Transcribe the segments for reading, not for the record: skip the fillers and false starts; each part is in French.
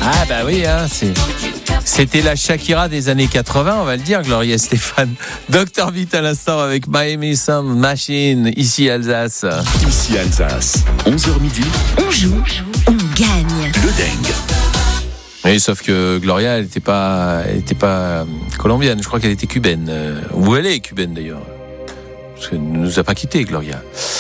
Ah bah oui, hein, c'était la Shakira des années 80, on va le dire, Gloria Estefan. Dr Beat à l'instant avec Miami Sound Machine, ici Alsace. Ici Alsace, 11h midi. On joue, on gagne. Le Deng. Oui, sauf que Gloria, elle était pas colombienne, je crois qu'elle était cubaine. Ou elle est cubaine d'ailleurs. Parce qu'elle ne nous a pas quittés, Gloria.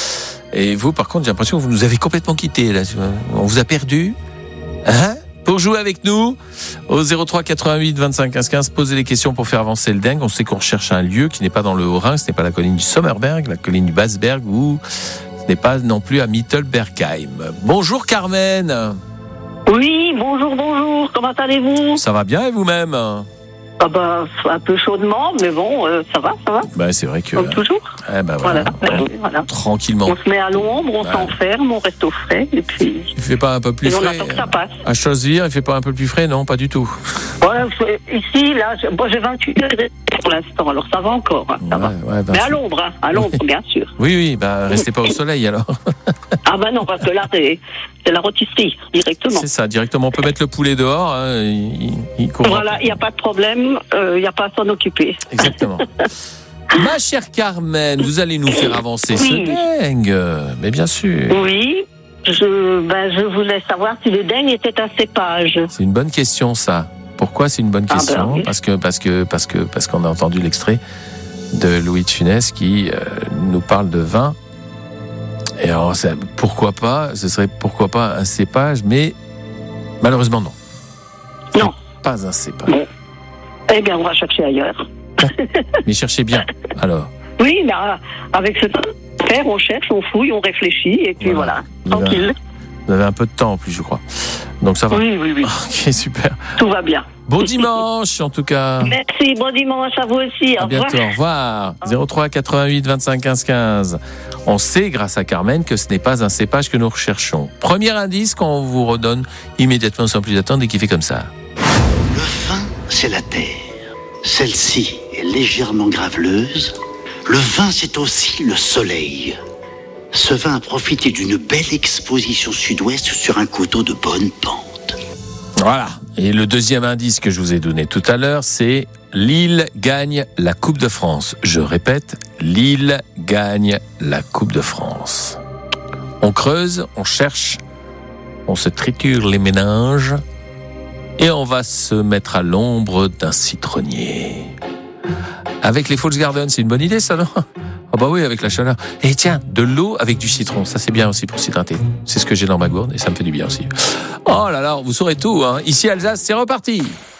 Et vous, par contre, j'ai l'impression que vous nous avez complètement quittés, là. On vous a perdus. Hein? Pour jouer avec nous, au 03 88 25 15 15, posez les questions pour faire avancer le Deng. On sait qu'on recherche un lieu qui n'est pas dans le Haut-Rhin, ce n'est pas la colline du Sommerberg, la colline du Basberg, ou ce n'est pas non plus à Mittelbergheim. Bonjour Carmen. Oui, bonjour, comment allez-vous? Ça va bien et vous-même? Ah bah, un peu chaudement, mais bon, ça va. Bah, c'est vrai que... Comme toujours. Eh ben voilà. Voilà. Tranquillement. On se met à l'ombre, on s'enferme, on reste au frais, et puis... Il fait pas un peu plus et frais? on attend que ça passe. À choisir, il fait pas un peu plus frais? Non, pas du tout. Ouais, ici, là, j'ai 28 degrés pour l'instant, alors ça va encore, ça va. Ouais, mais à l'ombre, bien sûr. Oui, bah restez pas au soleil alors. Ah bah non, parce que là, c'est la rôtisserie, directement. C'est ça, directement. On peut mettre le poulet dehors, hein, il court. Voilà, il n'y a pas de problème, il n'y a pas à s'en occuper. Exactement. Ma chère Carmen, vous allez nous faire avancer ce Deng, mais bien sûr. Oui, je voulais savoir si le Deng était un cépage. C'est une bonne question, ça. Pourquoi c'est une bonne question? Oui. Parce qu'on a entendu l'extrait de Louis de Funès qui nous parle de vin. Et alors, ce serait pourquoi pas un cépage, mais malheureusement non. Non. Pas un cépage. Bon. Eh bien, on va chercher ailleurs. Mais cherchez bien, alors. Oui, mais avec ce temps, on cherche, on fouille, on réfléchit, et puis voilà. Tranquille. Vous avez un peu de temps en plus, je crois. Donc ça va. Oui. Ok, super. Tout va bien. Bon dimanche, en tout cas. Merci, bon dimanche à vous aussi. À bientôt, au revoir. 03 88 25 15 15. On sait, grâce à Carmen, que ce n'est pas un cépage que nous recherchons. Premier indice qu'on vous redonne immédiatement sans plus attendre et qui fait comme ça. Le vin, c'est la terre. Celle-ci est légèrement graveleuse. Le vin, c'est aussi le soleil. Ce vin a profité d'une belle exposition sud-ouest sur un coteau de bonne pente. Voilà. Et le deuxième indice que je vous ai donné tout à l'heure, c'est Lille gagne la Coupe de France. Je répète, Lille gagne la Coupe de France. On creuse, on cherche, on se triture les méninges et on va se mettre à l'ombre d'un citronnier. Avec les Falls Gardens, c'est une bonne idée ça, non? Ah bah oui, avec la chaleur. Et tiens, de l'eau avec du citron, ça c'est bien aussi pour s'hydrater. C'est ce que j'ai dans ma gourde et ça me fait du bien aussi. Oh là là, vous saurez tout, hein. Ici Alsace, c'est reparti.